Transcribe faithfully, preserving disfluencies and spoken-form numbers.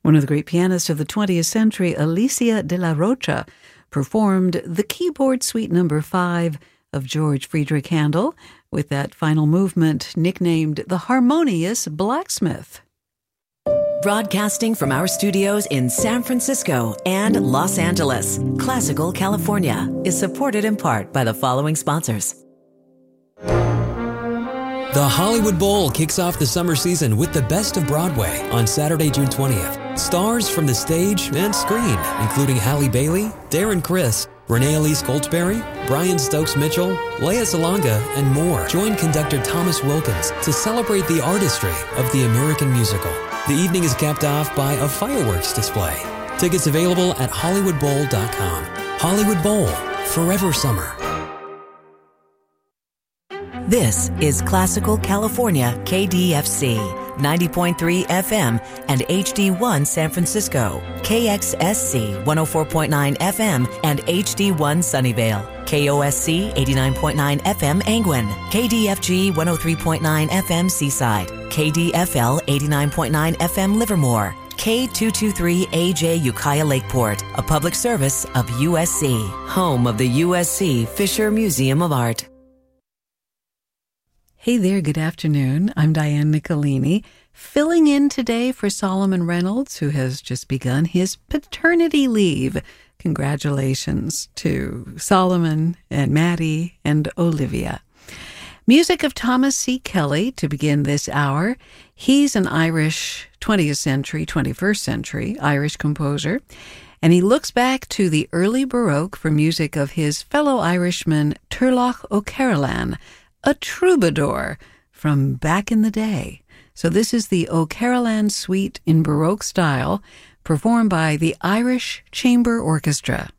One of the great pianists of the twentieth century, Alicia de la Rocha, performed the keyboard suite number five of George Friedrich Handel with that final movement nicknamed the Harmonious Blacksmith. Broadcasting from our studios in San Francisco and Los Angeles, Classical California is supported in part by the following sponsors. The Hollywood Bowl kicks off the summer season with the best of Broadway on Saturday, June twentieth. Stars from the stage and screen, including Halle Bailey, Darren Criss, Renee Elise Goldsberry, Brian Stokes-Mitchell, Lea Salonga, and more. Join conductor Thomas Wilkins to celebrate the artistry of the American musical. The evening is capped off by a fireworks display. Tickets available at hollywood bowl dot com. Hollywood Bowl, forever summer. This is Classical California K D F C, ninety point three F M and H D one San Francisco, K X S C one oh four point nine F M and H D one Sunnyvale, K O S C eighty-nine point nine F M Angwin, K D F G one oh three point nine F M Seaside, K D F L eighty-nine point nine F M Livermore, K two twenty-three A J Ukiah Lakeport, a public service of U S C, home of the U S C Fisher Museum of Art. Hey there, good afternoon. I'm Diane Nicolini, filling in today for Solomon Reynolds, who has just begun his paternity leave. Congratulations to Solomon and Maddie and Olivia. Music of Thomas C. Kelly to begin this hour. He's an Irish twentieth century, twenty-first century Irish composer, and he looks back to the early Baroque for music of his fellow Irishman Turlough O'Carolan, a troubadour from back in the day. So this is the O'Carolan Suite in Baroque style, performed by the Irish Chamber Orchestra.